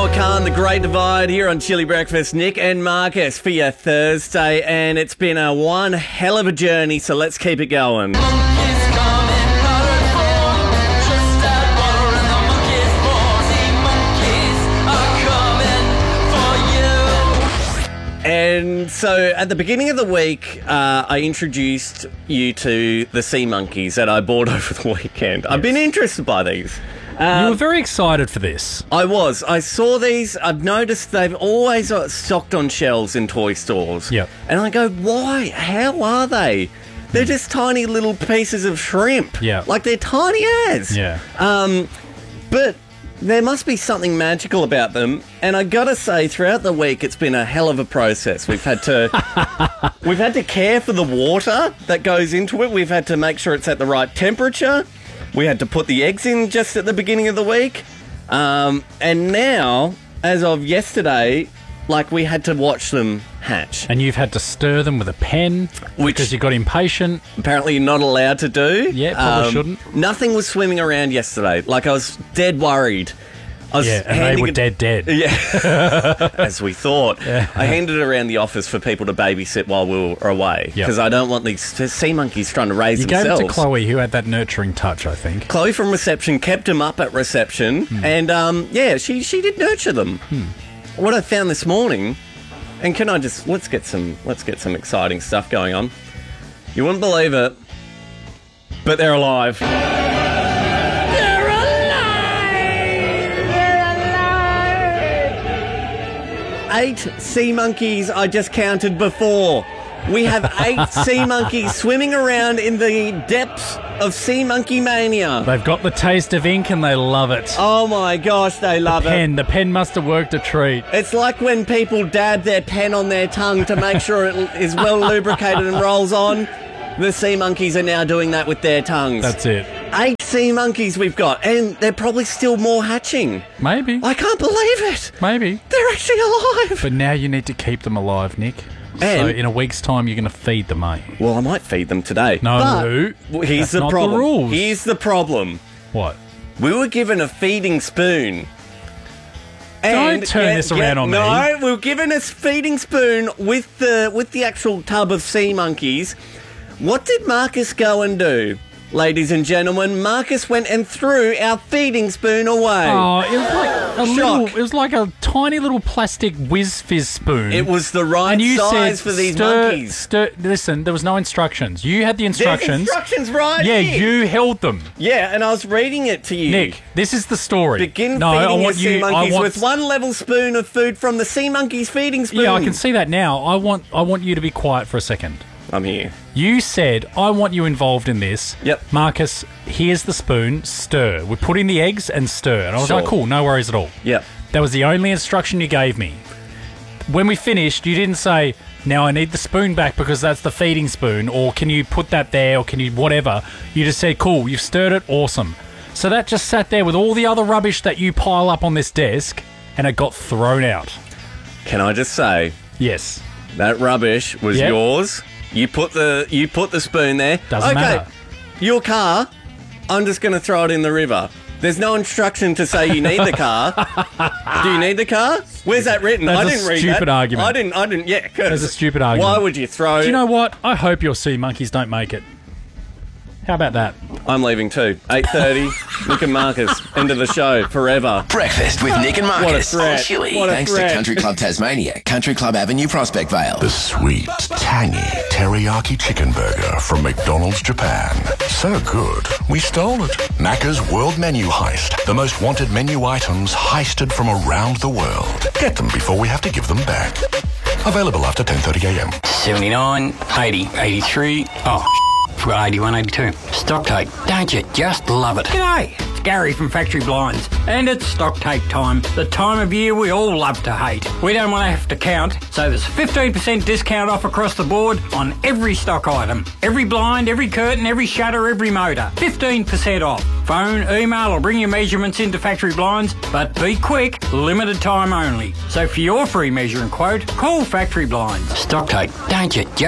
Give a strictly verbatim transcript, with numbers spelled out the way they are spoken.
Noah Khan, The Great Divide, here on Chili Breakfast. Nick and Marcus for your Thursday, and it's been a one hell of a journey, so let's keep it going. And so at the beginning of the week, uh, I introduced you to the sea monkeys that I bought over the weekend. Yes. I've been interested by these. Um, you were very excited for this. I was. I saw these. I've noticed they've always uh, stocked on shelves in toy stores. Yep. And I go, why? How are they? They're just tiny little pieces of shrimp. Yeah. Like they're tiny as. Yeah. Um, but there must be something magical about them, and I gotta say, throughout the week, it's been a hell of a process. We've had to, we've had to care for the water that goes into it. We've had to make sure it's at the right temperature. We had to put the eggs in just at the beginning of the week, um, and now, as of yesterday, like we had to watch them hatch. And you've had to stir them with a pen Which because you got impatient. Apparently you're not allowed to do. Yeah, probably um, shouldn't. Nothing was swimming around yesterday. Like, I was dead worried. I was Yeah, and they were it, dead dead. Yeah, as we thought. Yeah. I handed it around the office for people to babysit while we were away, because Yep. I don't want these sea monkeys trying to raise You themselves. gave it to Chloe, who had that nurturing touch, I think. Chloe from reception kept them up at reception, Hmm. and um, yeah, she she did nurture them. Hmm. What I found this morning, and can I just let's get some let's get some exciting stuff going on. You wouldn't believe it, but they're alive. They're alive. They're alive. Eight sea monkeys I just counted before. We have eight sea monkeys swimming around in the depths of sea monkey mania. They've got the taste of ink and they love it. Oh my gosh, they love the pen, it. The pen must have worked a treat. It's like when people dab their pen on their tongue to make sure it is well lubricated and rolls on. The sea monkeys are now doing that with their tongues. That's it. Eight sea monkeys we've got, and they're probably still more hatching. Maybe. I can't believe it. Maybe. They're actually alive. But now you need to keep them alive, Nick. And so in a week's time, you're going to feed them, mate. Well, I might feed them today. No, but here's that's the not problem. The rules. Here's the problem. What? We were given a feeding spoon. And Don't turn get, this around get, on no, me. No, we were given a feeding spoon with the with the actual tub of sea monkeys. What did Marcus go and do? Ladies and gentlemen, Marcus went and threw our feeding spoon away. Oh, it was like a Shock. little, it was like a tiny little plastic whiz fizz spoon. It was the right and you size said, for these stir, monkeys. Stir, listen, there was no instructions. You had the instructions. There's instructions right Yeah, here. you held them. Yeah, and I was reading it to you. Nick, this is the story. Begin no, feeding I want your sea you, monkeys I want, with one level spoon of food from the sea monkey's feeding spoon. Yeah, I can see that now. I want, I want you to be quiet for a second. I'm here. You said, I want you involved in this. Yep. Marcus, here's the spoon, stir. We put in the eggs and stir. And I was Sure. like, cool, no worries at all. Yep. That was the only instruction you gave me. When we finished, you didn't say, now I need the spoon back because that's the feeding spoon, or can you put that there, or can you whatever. You just said, cool, you've stirred it, awesome. So that just sat there with all the other rubbish that you pile up on this desk, and it got thrown out. Can I just say, yes, that rubbish was Yep. yours. You put the you put the spoon there. Doesn't okay, matter. Your car, I'm just going to throw it in the river. There's no instruction to say you need the car. Do you need the car? Where's that written? That's I a didn't read stupid that. argument. I didn't. I didn't. Yeah, 'cause That's a stupid argument. Why would you throw? Do you know what? I hope your sea monkeys don't make it. How about that? I'm leaving too. eight thirty. Nick and Marcus. End of the show. Forever. Breakfast with Nick and Marcus. What a threat. On Chili. What a Thanks threat. to Country Club Tasmania, Country Club Avenue, Prospect Vale. The sweet, tangy teriyaki chicken burger from McDonald's Japan. So good, we stole it. Macca's World Menu Heist. The most wanted menu items heisted from around the world. Get them before we have to give them back. Available after ten thirty a m. seventy-nine, eighty, eighty-three. Oh, forgot eighty-one, eighty-two. Stock take. Don't you just love it? G'day, it's Gary from Factory Blinds. And it's stock take time. The time of year we all love to hate. We don't want to have to count, so there's fifteen percent discount off across the board on every stock item. Every blind, every curtain, every shutter, every motor. fifteen percent off. Phone, email or bring your measurements into Factory Blinds, but be quick, limited time only. So for your free measuring quote, call Factory Blinds. Stock take. Don't you just